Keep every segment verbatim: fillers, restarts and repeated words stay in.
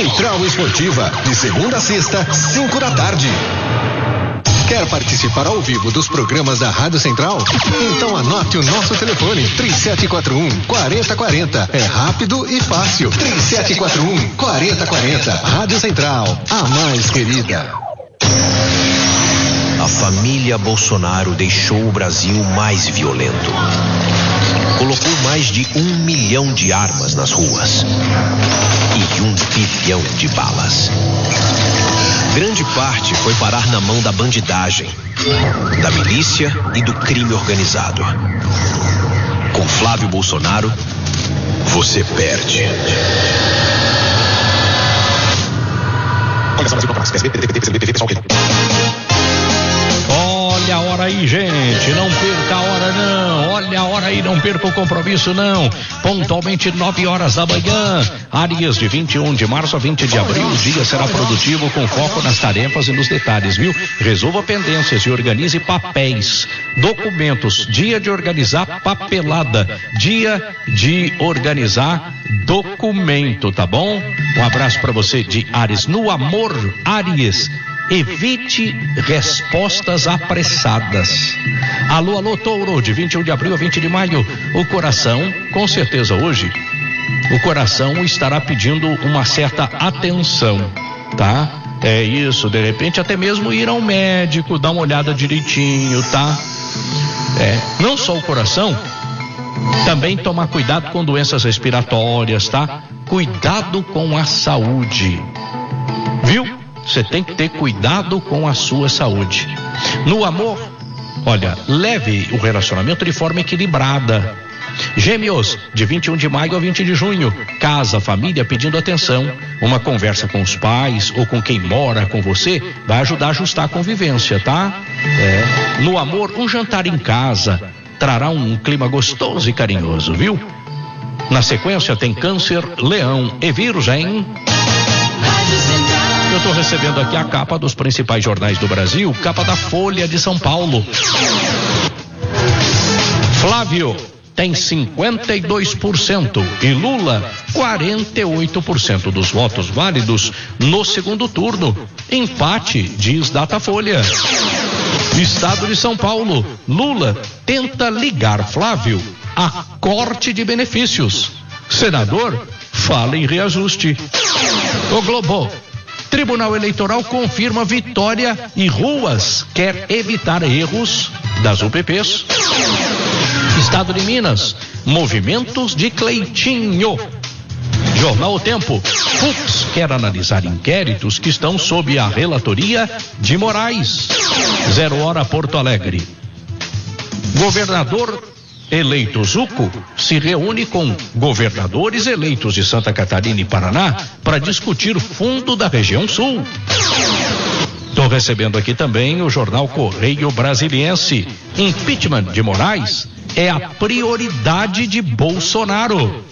Central Esportiva, de segunda a sexta, cinco da tarde. Quer participar ao vivo dos programas da Rádio Central? Então anote o nosso telefone, três sete quatro um, quatro zero quatro zero. É rápido e fácil. três sete quatro um, quatro zero quatro zero. Rádio Central, a mais querida. A família Bolsonaro deixou o Brasil mais violento. Colocou mais de um milhão de armas nas ruas e um bilhão de balas. Grande parte foi parar na mão da bandidagem, da milícia e do crime organizado. Com Flávio Bolsonaro, você perde. Olha a hora aí, gente, não perca a hora não, olha a hora aí, não perca o compromisso não, pontualmente nove horas da manhã, Áreas de vinte e um de março a vinte de abril, o dia será produtivo com foco nas tarefas e nos detalhes, viu? Resolva pendências e organize papéis, documentos, dia de organizar papelada, dia de organizar documento, tá bom? Um abraço para você de Áries, no amor, Áries. Evite respostas apressadas. Alô, alô, Touro, de vinte e um de abril a vinte de maio. O coração, com certeza hoje, o coração estará pedindo uma certa atenção, tá? É isso, de repente até mesmo ir ao médico, dar uma olhada direitinho, tá? É, não só o coração, também tomar cuidado com doenças respiratórias, tá? Cuidado com a saúde, viu? Você tem que ter cuidado com a sua saúde. No amor, olha, leve o relacionamento de forma equilibrada. Gêmeos, de vinte e um de maio a vinte de junho. Casa, família pedindo atenção. Uma conversa com os pais ou com quem mora com você vai ajudar a ajustar a convivência, tá? É. No amor, um jantar em casa trará um clima gostoso e carinhoso, viu? Na sequência tem Câncer, Leão e Virgem. Eu estou recebendo aqui a capa dos principais jornais do Brasil, capa da Folha de São Paulo. Flávio tem cinquenta e dois por cento e Lula quarenta e oito por cento dos votos válidos no segundo turno. Empate, diz Datafolha. Estado de São Paulo, Lula tenta ligar Flávio a corte de benefícios. Senador fala em reajuste. O Globo, Tribunal Eleitoral confirma vitória e Ruas quer evitar erros das U P Ps. Estado de Minas, movimentos de Cleitinho. Jornal O Tempo, Fux quer analisar inquéritos que estão sob a relatoria de Moraes. Zero Hora Porto Alegre. Governador eleito Zuco se reúne com governadores eleitos de Santa Catarina e Paraná para discutir fundo da região sul. Estou recebendo aqui também o jornal Correio Brasiliense. Impeachment de Moraes é a prioridade de Bolsonaro.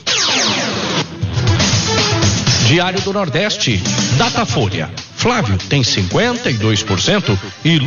Diário do Nordeste, Datafolha. Flávio tem cinquenta e dois por cento e